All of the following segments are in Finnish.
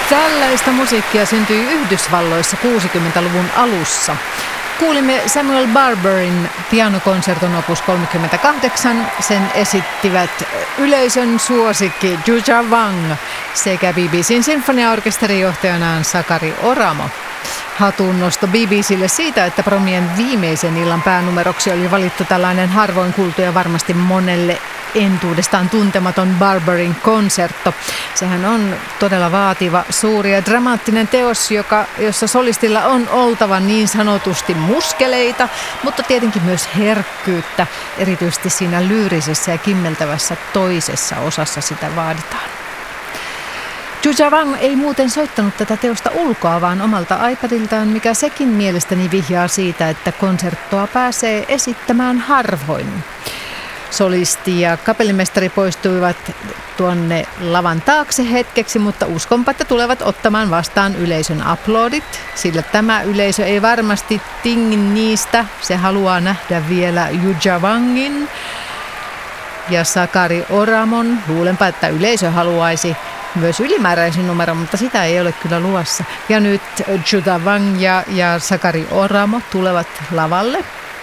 Tällaista musiikkia syntyi Yhdysvalloissa 60-luvun alussa. Kuulimme Samuel Barberin pianokonserton opus 38. Sen esittivät yleisön suosikki Jujia Wang sekä BBC:n sinfoniaorkesterin johtajanaan Sakari Oramo. Hatunnosto BBC:lle siitä, että promien viimeisen illan päänumeroksi oli valittu tällainen harvoin kuultu ja varmasti monelle entuudestaan tuntematon Barberin konsertto. Sehän on todella vaativa, suuri ja dramaattinen teos, jossa solistilla on oltava niin sanotusti muskeleita, mutta tietenkin myös herkkyyttä. Erityisesti siinä lyyrisessä ja kimmeltävässä toisessa osassa sitä vaaditaan. Jujia Wang ei muuten soittanut tätä teosta ulkoa, vaan omalta iPadiltaan, mikä sekin mielestäni vihjaa siitä, että konserttoa pääsee esittämään harvoin. Solisti ja kapellimestari poistuivat tuonne lavan taakse hetkeksi, mutta uskonpa, että tulevat ottamaan vastaan yleisön aplodit, sillä tämä yleisö ei varmasti tingi niistä. Se haluaa nähdä vielä Jujia Wangin ja Sakari Oramon. Luulenpa, että yleisö haluaisi myös ylimääräisen numeron, mutta sitä ei ole kyllä luvassa. Ja nyt Jujia Wang ja Sakari Oramo tulevat lavalle.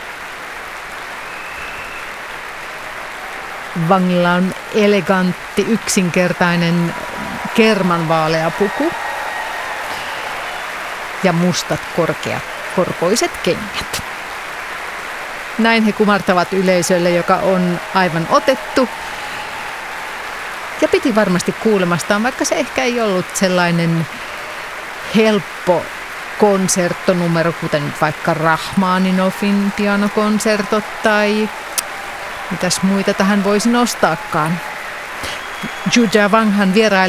Wangilla on elegantti, yksinkertainen kermanvaalea puku ja mustat korkoiset kengät. Näin he kumartavat yleisölle, joka on aivan otettu. Ja piti varmasti kuulemastaan, vaikka se ehkä ei ollut sellainen helppo konserttonumero, kuten nyt vaikka Rachmaninoffin pianokonsertot tai mitäs muita tähän voisi nostaakaan. Jujia Wanghan vieraili